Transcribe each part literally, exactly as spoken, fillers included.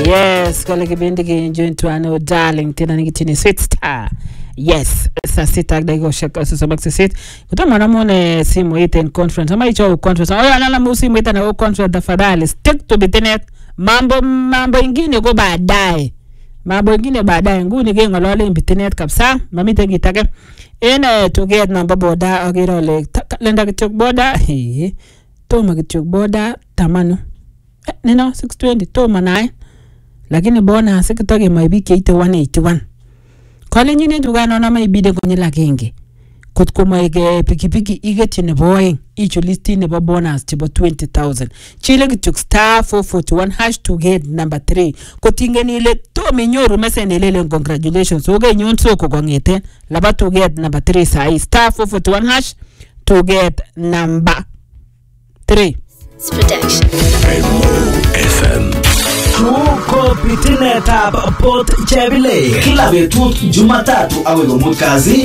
Yes, kale kibindi kinjoin tuano darling tena nikitini sweet star. Yes, sa sita dakika shaka sasa baksi sit. Kutama namone simu iten conference. Ama icho conference. Oya alala mu simu iten na conference tafadhali. Stick to bitinet. Mambo mambo ingine ko baadaye. Mambo ingine baadaye nguni ke ngolole bitinet kabisa. Mamite gitake. Ene to get number boda agiro le lenda kichok boda. He. Toma kichok boda tamano. Nino six twenty toma nae. Lakini bona sikitoke maibiki ite one eighty-one. Kale nyine tugano na maibide kwenye lakenge. Kutko maige pikipiki igeti ne boy icho listi ne ba bonus tibo twenty thousand. Chile kituk star four forty-one hash to get number three. Kutinge nile to minyoru mese nilele congratulations. Oge nyonso kukongete laba to get number three sai star four forty-one hash to get number three. Protection. F M. Tuko pitine tab pot chebile kila betut Jumatatu awe gomut kazi.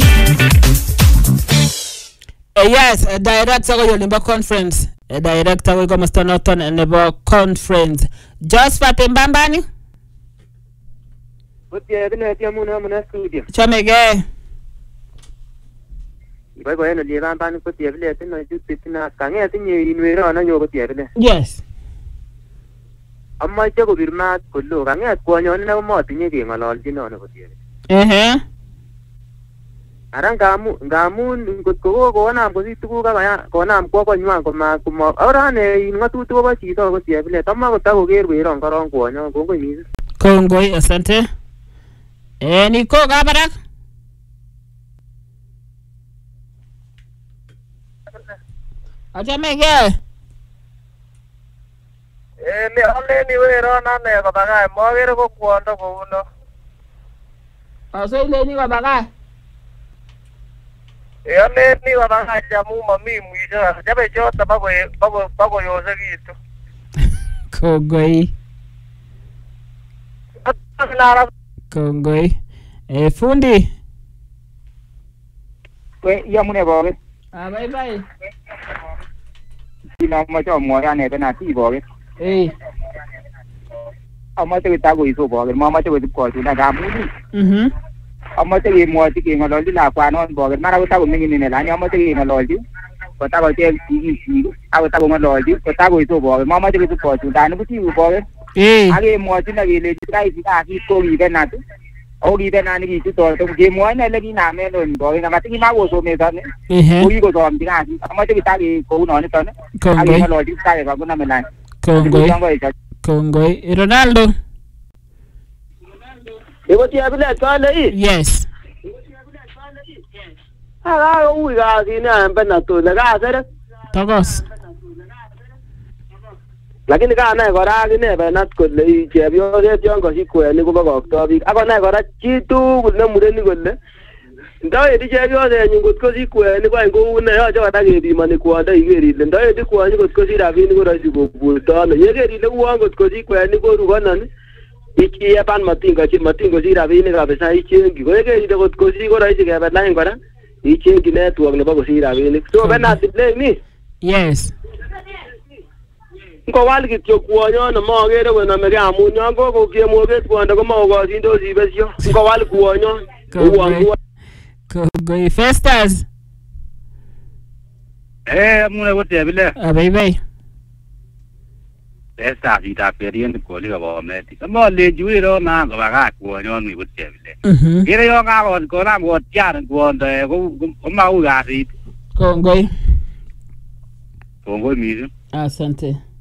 Uh, yes, uh, director go yolimba conference. Uh, director go go Stonoton nebo conference. Just for Mbambani. Buti ebine tia muna muna studio. Chamege. Ibai go eno liba mbani buti ebile tino juti tina kange tinye inwera na nyo buti ebile. Yes. Amma chego birmat kullu kange kwonyon na mo tinye ke ngololjino ne buti ebile. Eh. Arang kamu ngamun ngotko ko na ko situ ka kaya ko na ko ko nywa ko ma ko ora ne ngatu tu ba chi to ko tie bile tama ko ta ko ger we ron karon ko nyo ko ko ni Kongoi asante. Eh niko gabarak. Acha mege. eh me ale ni we ron na ne ko baga mo ger ko kwondo ko uno Aso ile ni ko baga. eh ale ni ko baga jamu mami mwisho jabe jota bago bago bago yoze gitu Kongoi. Atara Kongoi. Eh fundi. we ya mune boge Ah bye bye. ina mo cho mo ya ne na ti boge Eh. amma te ta go iso boge mo ma te go ko tu na ga mu ni Mhm. amma te ge mo ti ke ngalo la kwa non boge mara ko ta go mingi ne la ni amma te ge ngalo di ko ta go te ti ti a ta go ngalo di ko ta go iso boge mo ma te go ko tu da ni ti boge Eh. age mo ti na ge le ti kai ti ka ki ko ri na tu o ri na ni ti to to ge mo na le ni na me no boge na ma ti ma go so me sa ne Eh. ko ri go so am ti ka amma te ta ge ko no ni to ne age Kongoi. ngalo di ka ge ba go na me na Kongoi. Kongoi. Ronaldo. ego ti abile to le i Yes. aga u ga ki na ambe na to le ga sere Togos. lakini ka na gora ki ne be nat ko le chebyo de tion ko si kweni ko ba ko to bi ako na gora chi tu ne mure ni golle ndaye di chebyo de nyi ngot ko si kweni ko ngo ne yo jo ta ge bi mani ko nda igeri le ndaye di ko nyi ngot ko si rabi ni ko ra si go bu to no ye geri le wo ngot ko si kweni ko ru gonan iki ye pan matinga chi matinga si rabi ni ka be sa ichi ngi ko ye geri de ngot ko si ko ra si ge be na ngora ichi ngi network ne ba ko si rabi ni so be na display ni Yes. ko wal ki to kuonyo no mo gere we na me ga mu nyo go ko ke mo ge kuonda ko mo go sindo si besio ko wal kuonyo Kongoi. Kongoi. Festas. Eh, mune wote abile. Ah bye bye. Esta vida perien ko li ba meti. Mo le juri ro na ko ba ga ko nyo mi wote abile. Mhm. Gere yo ga ko ko na mo tia ko nda ko ko ma u ga ri. Kongoi. Ko ngo mi. Asante.